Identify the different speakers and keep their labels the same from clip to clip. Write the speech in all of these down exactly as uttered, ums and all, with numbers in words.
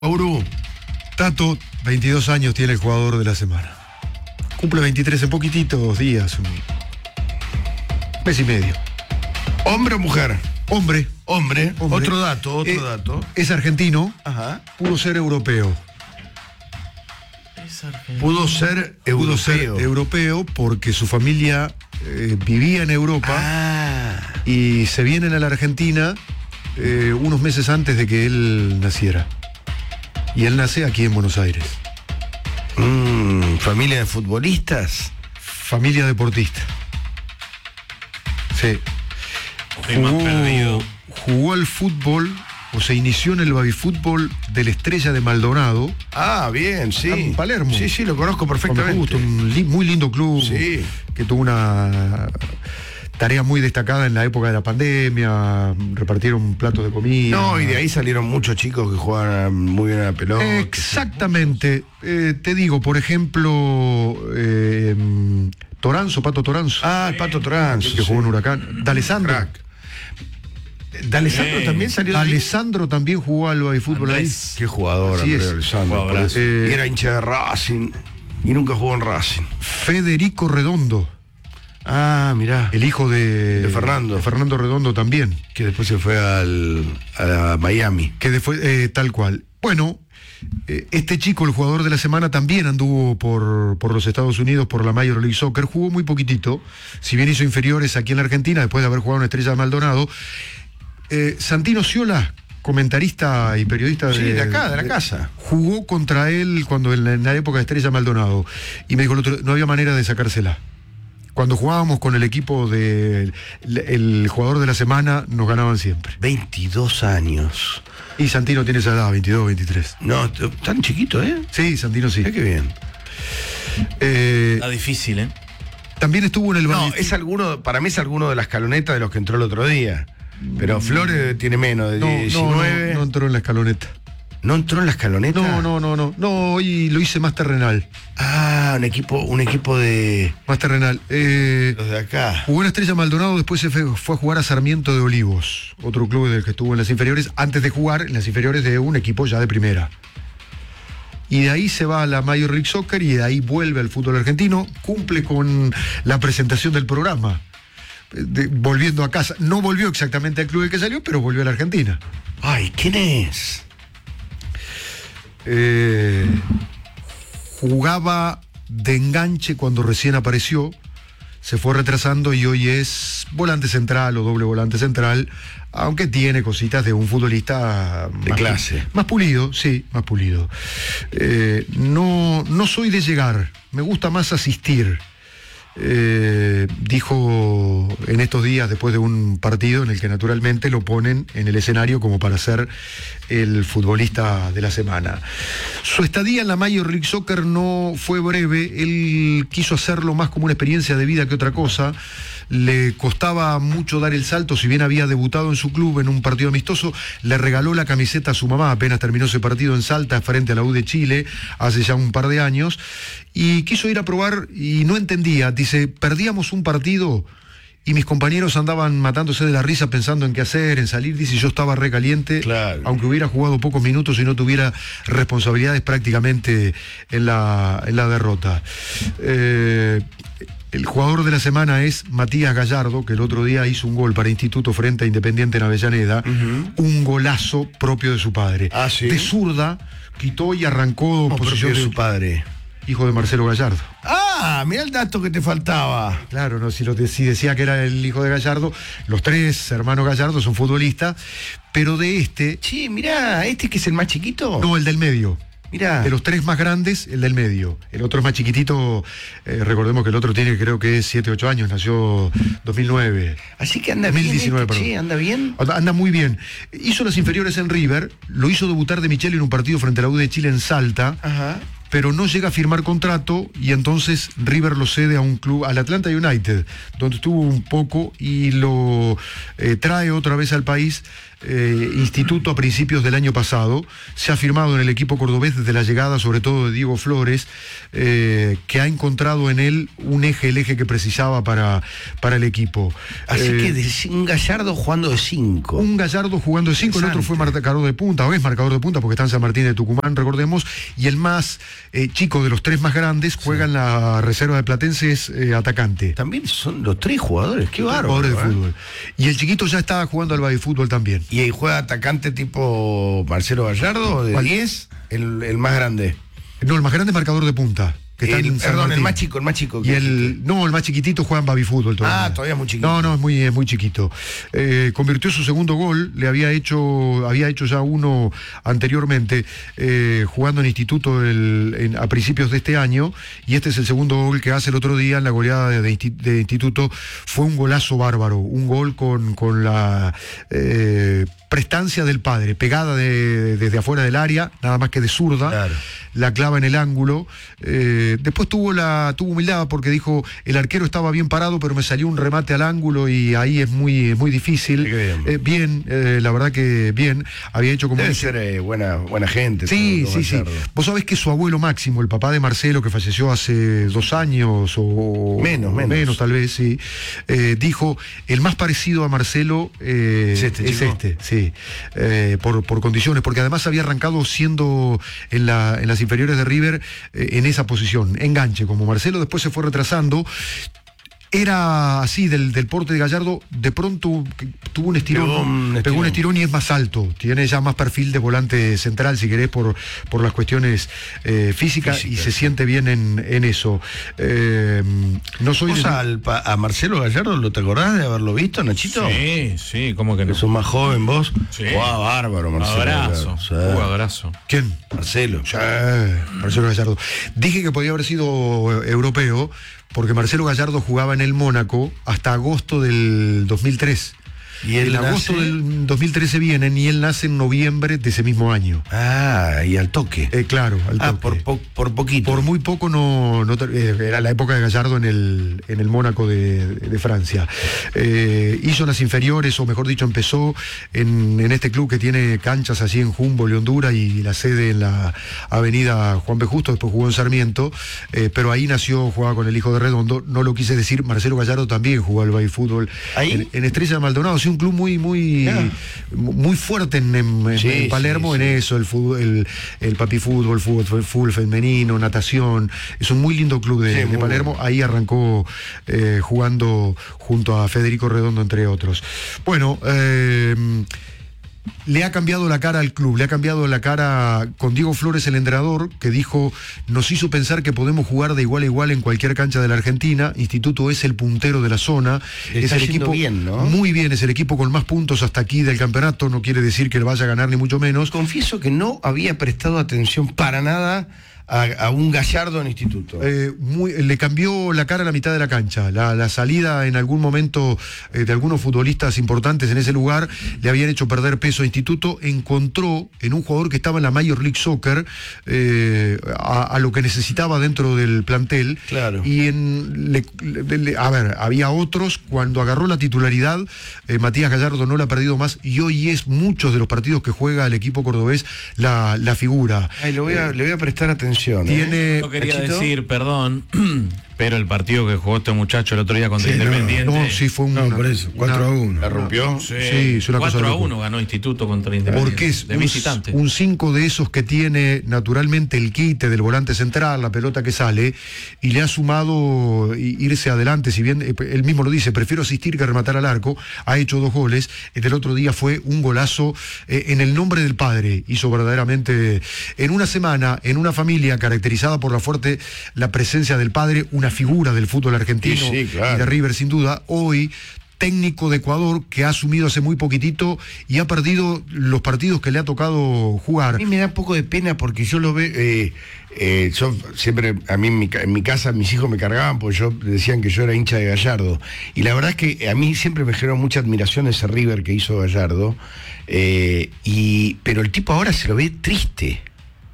Speaker 1: Uru,
Speaker 2: Tato, veintidós años tiene el jugador de la semana. Cumple veintitrés en poquititos días, un mes y medio.
Speaker 1: ¿hombre o mujer?
Speaker 2: Hombre.
Speaker 1: Hombre.
Speaker 2: Hombre.
Speaker 1: Otro dato, otro
Speaker 2: Eh,
Speaker 1: dato.
Speaker 2: Es argentino,
Speaker 1: Ajá.
Speaker 2: pudo ser europeo.
Speaker 1: Pudo ser
Speaker 2: Pudo ser
Speaker 1: europeo.
Speaker 2: europeo porque su familia eh, vivía en Europa
Speaker 1: Ah.
Speaker 2: y se vienen a la Argentina eh, unos meses antes de que él naciera. Y él nace aquí en Buenos Aires.
Speaker 1: Mm, familia de futbolistas.
Speaker 2: Familia deportista. Sí.
Speaker 3: Estoy más perdido.
Speaker 2: Jugó al fútbol, o se inició en el babifútbol de la Estrella de Maldonado.
Speaker 1: Ah, bien, sí.
Speaker 2: Acá en Palermo.
Speaker 1: Sí, sí, lo conozco
Speaker 2: Con
Speaker 1: perfectamente.
Speaker 2: gusto, un li- muy lindo club.
Speaker 1: Sí.
Speaker 2: Que tuvo una tarea muy destacada en la época de la pandemia. Repartieron platos de comida.
Speaker 1: No, y de ahí salieron muchos chicos que jugaban muy bien a la pelota.
Speaker 2: Exactamente. Eh, te digo, por ejemplo, eh, Toranzo, Pato Toranzo.
Speaker 1: Ah, el Pato Trans.
Speaker 2: que jugó en Huracán. D'Alessandro.
Speaker 1: Crack. ¿D'Alessandro
Speaker 3: Eh,
Speaker 1: también salió de ahí?
Speaker 2: Alessandro también jugó al babifútbol ahí.
Speaker 3: Andrés.
Speaker 1: Qué jugador,
Speaker 2: Así
Speaker 1: Andrés
Speaker 2: es.
Speaker 1: Alessandro.
Speaker 3: Jugadorazo.
Speaker 2: Eh,
Speaker 1: Y era hincha de Racing y nunca jugó en Racing.
Speaker 2: Federico Redondo,
Speaker 1: Ah, mirá.
Speaker 2: el hijo de,
Speaker 1: De Fernando.
Speaker 2: de Fernando Redondo también,
Speaker 1: Que después se fue al, a Miami.
Speaker 2: que después, eh, tal cual. Bueno, eh, este chico, el jugador de la semana, también anduvo por, por los Estados Unidos, por la Major League Soccer, jugó muy poquitito, si bien hizo inferiores aquí en la Argentina, después de haber jugado en Estrella de Maldonado. Eh, Santino Sciolà, comentarista y periodista
Speaker 1: Sí, de acá, de la casa.
Speaker 2: jugó contra él cuando en la, en la época de Estrella Maldonado, y me dijo el otro, no había manera de sacársela. Cuando jugábamos con el equipo del el jugador de la semana, nos ganaban siempre.
Speaker 1: veintidós años.
Speaker 2: Y Santino tiene esa edad, veintidós, veintitrés.
Speaker 1: No, t- tan chiquito, ¿eh?
Speaker 2: Sí, Santino sí.
Speaker 1: Mirá qué bien.
Speaker 2: Eh,
Speaker 3: Está difícil, ¿eh?
Speaker 2: también estuvo en el
Speaker 1: No,
Speaker 2: Babi-
Speaker 1: es alguno, para mí es alguno de las calonetas de los que entró el otro día. Pero Flores tiene menos de
Speaker 2: no, no,
Speaker 1: diecinueve.
Speaker 2: no, no entró en la escaloneta.
Speaker 1: ¿No entró en la escaloneta?
Speaker 2: No, no, no, no. No, y lo hice más terrenal.
Speaker 1: Ah, un equipo, un equipo de
Speaker 2: Más terrenal. Eh,
Speaker 1: los de acá.
Speaker 2: jugó en Estrella Maldonado, después se fue, fue a jugar a Sarmiento de Olivos, otro club del que estuvo en las inferiores, antes de jugar en las inferiores de un equipo ya de primera. Y de ahí se va a la Major League Soccer y de ahí vuelve al fútbol argentino, cumple con la presentación del programa. De- volviendo a casa. No volvió exactamente al club del que salió, pero volvió a la Argentina.
Speaker 1: Ay, ¿quién es?
Speaker 2: Eh, jugaba de enganche cuando recién apareció, se fue retrasando y hoy es volante central o doble volante central, aunque tiene cositas de un futbolista
Speaker 1: De
Speaker 2: más,
Speaker 1: clase.
Speaker 2: más pulido, sí, más pulido. Eh, no, no soy de llegar, me gusta más asistir. Eh, dijo en estos días después de un partido en el que naturalmente lo ponen en el escenario como para ser el futbolista de la semana. Su estadía en la Major League Soccer no fue breve, él quiso hacerlo más como una experiencia de vida que otra cosa. Le costaba mucho dar el salto, si bien había debutado en su club en un partido amistoso, le regaló la camiseta a su mamá, apenas terminó ese partido en Salta frente a la U de Chile, hace ya un par de años, y quiso ir a probar y no entendía, dice, perdíamos un partido y mis compañeros andaban matándose de la risa pensando en qué hacer, en salir, dice, yo estaba recaliente,
Speaker 1: Claro.
Speaker 2: aunque hubiera jugado pocos minutos y no tuviera responsabilidades prácticamente en la, en la derrota. Eh, El jugador de la semana es Matías Gallardo, que el otro día hizo un gol para Instituto frente a Independiente en Avellaneda,
Speaker 1: Ujú.
Speaker 2: un golazo propio de su padre.
Speaker 1: Ah, ¿sí?
Speaker 2: De zurda, quitó y arrancó
Speaker 1: ¿Cómo
Speaker 2: posición
Speaker 1: propio de
Speaker 2: de
Speaker 1: su padre?
Speaker 2: hijo de Marcelo Gallardo.
Speaker 1: Ah, mirá el dato que te faltaba.
Speaker 2: Claro, no, si, lo de- si decía que era el hijo de Gallardo, los tres hermanos Gallardo son futbolistas, pero de este,
Speaker 1: Sí, mirá, este que es el más chiquito.
Speaker 2: no, el del medio.
Speaker 1: Mirá.
Speaker 2: De los tres más grandes, el del medio. El otro es más chiquitito, eh, recordemos que el otro tiene creo que es siete, ocho años, nació dos mil nueve.
Speaker 1: Así que anda
Speaker 2: dos mil diecinueve,
Speaker 1: bien. Este,
Speaker 2: perdón.
Speaker 1: che, anda bien.
Speaker 2: Anda anda muy bien. Hizo las inferiores en River, lo hizo debutar de Micheli en un partido frente a la U de Chile en Salta,
Speaker 1: Ajá.
Speaker 2: pero no llega a firmar contrato y entonces River lo cede a un club, al Atlanta United, donde estuvo un poco y lo eh, trae otra vez al país eh, Instituto a principios del año pasado. Se ha firmado en el equipo cordobés desde la llegada, sobre todo de Diego Flores, eh, que ha encontrado en él un eje, el eje que precisaba para, para el equipo.
Speaker 1: Así
Speaker 2: Eh,
Speaker 1: que de, un Gallardo jugando de cinco.
Speaker 2: Un Gallardo jugando de cinco, el otro fue marcador de punta, o es marcador de punta porque está en San Martín de Tucumán, recordemos, y el más eh, chico de los tres más grandes juega sí. en la reserva de Platense, es eh, atacante.
Speaker 1: También son los tres jugadores, qué bárbaro.
Speaker 2: Jugadores de
Speaker 1: ¿eh?
Speaker 2: fútbol. Y el chiquito ya estaba jugando al fútbol también.
Speaker 1: ¿Y ahí juega atacante tipo Marcelo Gallardo, de diez? El, el más grande.
Speaker 2: No, el más grande es marcador de punta. Que está
Speaker 1: el,
Speaker 2: en San
Speaker 1: perdón,
Speaker 2: Martín.
Speaker 1: el más chico, el más chico.
Speaker 2: Y el, no, el más chiquitito juega en baby fútbol todavía.
Speaker 1: Ah, todavía es muy chiquito.
Speaker 2: No, no, es muy, es muy chiquito. Eh, convirtió su segundo gol, le había hecho, había hecho ya uno anteriormente, eh, jugando en Instituto el, en, a principios de este año, y este es el segundo gol que hace el otro día en la goleada de, de, de Instituto. Fue un golazo bárbaro, un gol con, con la eh, prestancia del padre, pegada de, desde afuera del área, nada más que de zurda. Claro. La clava en el ángulo. Eh, después tuvo la tuvo humildad porque dijo, el arquero estaba bien parado, pero me salió un remate al ángulo y ahí es muy, es muy difícil. Bien, eh, bien eh, la verdad que bien. Había hecho como...
Speaker 1: Debe ser eh, buena, buena gente.
Speaker 2: Sí, sí, sí. Vos sabés que su abuelo Máximo, el papá de Marcelo, que falleció hace dos años o...
Speaker 1: Menos, menos.
Speaker 2: Menos tal vez, sí. Eh, dijo, el más parecido a Marcelo eh, es este, es este sí. Eh, por, por condiciones, porque además había arrancado siendo en, la, en las inferiores de River eh, en esa posición, enganche como Marcelo, después se fue retrasando. Era así, del, del porte de Gallardo, de pronto tuvo un estirón, pegó un estirón. pegó un estirón y es más alto, tiene ya más perfil de volante central, si querés, por, por las cuestiones eh, físicas, Física, y se sí. siente bien en, en eso. Eh, no soy...
Speaker 1: De... Al, a Marcelo Gallardo, ¿lo te acordás de haberlo visto, Nachito?
Speaker 3: Sí, sí, ¿cómo que no?
Speaker 1: Que sos más joven vos.
Speaker 3: Sí.
Speaker 1: Wow, bárbaro, Marcelo.
Speaker 3: Abrazo,
Speaker 1: sí.
Speaker 3: uh, abrazo.
Speaker 2: ¿Quién?
Speaker 1: Marcelo.
Speaker 2: Sí, Marcelo Gallardo. Dije que podía haber sido europeo, porque Marcelo Gallardo jugaba en el Mónaco hasta agosto del dos mil tres.
Speaker 1: Y él
Speaker 2: en agosto
Speaker 1: nace...
Speaker 2: del dos mil trece vienen y él nace en noviembre de ese mismo año.
Speaker 1: Ah, y al toque.
Speaker 2: Eh, claro, al toque.
Speaker 1: Ah, por, po por poquito.
Speaker 2: Por muy poco no, no eh, era la época de Gallardo en el, en el Mónaco de, de Francia. Eh, hizo las inferiores, o mejor dicho, empezó en, en este club que tiene canchas allí en Humboldt, Honduras, y la sede en la avenida Juan B. Justo, después jugó en Sarmiento, eh, pero ahí nació, jugaba con el hijo de Redondo, no lo quise decir, Marcelo Gallardo también jugó al baby fútbol en, en Estrella de Maldonado, sí, un club muy muy yeah. muy fuerte en, en, sí, en Palermo, sí, sí. en eso, el fútbol, el, el papi fútbol, fútbol, fútbol femenino, natación. Es un muy lindo club de, sí, de Palermo. Bueno. Ahí arrancó eh, jugando junto a Federico Redondo, entre otros. Bueno, eh, le ha cambiado la cara al club, le ha cambiado la cara con Diego Flores, el entrenador, que dijo, nos hizo pensar que podemos jugar de igual a igual en cualquier cancha de la Argentina. Instituto es el puntero de la zona.
Speaker 1: Le
Speaker 2: es
Speaker 1: está
Speaker 2: el equipo
Speaker 1: bien, ¿no?
Speaker 2: Muy bien, es el equipo con más puntos hasta aquí del campeonato, no quiere decir que le vaya a ganar ni mucho menos.
Speaker 1: Confieso que no había prestado atención para nada A, a un Gallardo en Instituto.
Speaker 2: Eh, muy, le cambió la cara a la mitad de la cancha. La, la salida en algún momento eh, de algunos futbolistas importantes en ese lugar le habían hecho perder peso a Instituto. Encontró en un jugador que estaba en la Major League Soccer eh, a, a lo que necesitaba dentro del plantel.
Speaker 1: Claro.
Speaker 2: Y en, le, le, le, a ver, había otros. Cuando agarró la titularidad, eh, Matías Gallardo no la ha perdido más y hoy es muchos de los partidos que juega el equipo cordobés la, la figura.
Speaker 1: Ay, le voy a, eh, le voy a prestar atención.
Speaker 2: Tiene,
Speaker 3: Yo quería
Speaker 1: ¿Cachito?
Speaker 3: decir, perdón, pero el partido que jugó este muchacho el otro día contra
Speaker 1: sí,
Speaker 3: Independiente.
Speaker 2: No, no, sí, fue un.
Speaker 1: No, por eso, cuatro a uno.
Speaker 3: ¿La rompió?
Speaker 2: Sí, sí, es una cosa
Speaker 3: cuatro a
Speaker 2: loca.
Speaker 3: uno ganó Instituto contra Independiente.
Speaker 2: Porque es
Speaker 3: de
Speaker 2: un,
Speaker 3: visitante.
Speaker 2: un cinco de esos que tiene naturalmente el quite del volante central, la pelota que sale, y le ha sumado irse adelante. Si bien él mismo lo dice, prefiero asistir que rematar al arco. Ha hecho dos goles. El otro día fue un golazo eh, en el nombre del padre. Hizo verdaderamente, en una semana, en una familia caracterizada por la fuerte la presencia del padre, una figura del fútbol argentino
Speaker 1: sí, sí, claro.
Speaker 2: y de River sin duda, hoy técnico de Ecuador que ha asumido hace muy poquitito y ha perdido los partidos que le ha tocado jugar.
Speaker 1: A mí me da un poco de pena porque yo lo veo, eh, eh, yo siempre, a mí en mi, en mi casa mis hijos me cargaban porque yo decían que yo era hincha de Gallardo, y la verdad es que a mí siempre me generó mucha admiración ese River que hizo Gallardo, eh, y, pero el tipo ahora se lo ve triste.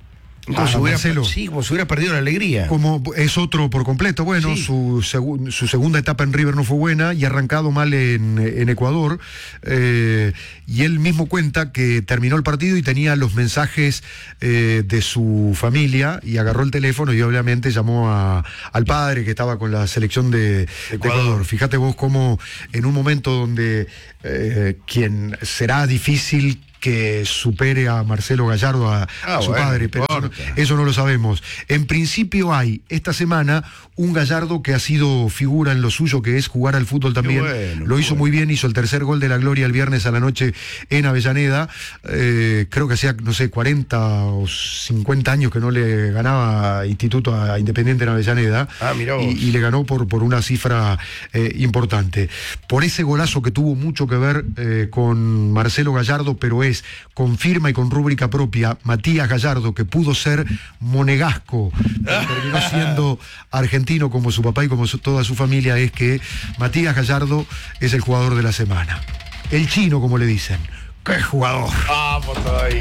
Speaker 1: Como
Speaker 2: a
Speaker 1: si hubiera,
Speaker 2: Marcelo.
Speaker 1: sí, como si hubiera perdido la alegría.
Speaker 2: Como es otro por completo. Bueno,
Speaker 1: Sí.
Speaker 2: su, segu- su segunda etapa en River no fue buena y ha arrancado mal en, en Ecuador. Eh, y él mismo cuenta que terminó el partido y tenía los mensajes eh, de su familia y agarró el teléfono y obviamente llamó a, al padre que estaba con la selección de, de
Speaker 1: Ecuador.
Speaker 2: Ecuador. Fíjate vos cómo en un momento donde eh, quien será difícil que supere a Marcelo Gallardo, a,
Speaker 1: Ah,
Speaker 2: a su
Speaker 1: bueno,
Speaker 2: padre,
Speaker 1: no
Speaker 2: pero eso no,
Speaker 1: importa.
Speaker 2: eso no lo sabemos. En principio hay esta semana un Gallardo que ha sido figura en lo suyo, que es jugar al fútbol también.
Speaker 1: bueno,
Speaker 2: lo hizo
Speaker 1: bueno.
Speaker 2: muy bien, hizo el tercer gol de la gloria el viernes a la noche en Avellaneda. Eh, creo que hacía, no sé, cuarenta o cincuenta años que no le ganaba Instituto a Independiente en Avellaneda.
Speaker 1: Ah, mirá vos.
Speaker 2: Y, y le ganó por, por una cifra eh, importante. Por ese golazo que tuvo mucho que ver eh, con Marcelo Gallardo, pero es con firma y con rúbrica propia, Matías Gallardo, que pudo ser monegasco, pero terminó siendo argentino como su papá y como su- toda su familia, es que Matías Gallardo es el jugador de la semana. El chino, como le dicen. ¡Qué jugador!
Speaker 1: Vamos todavía.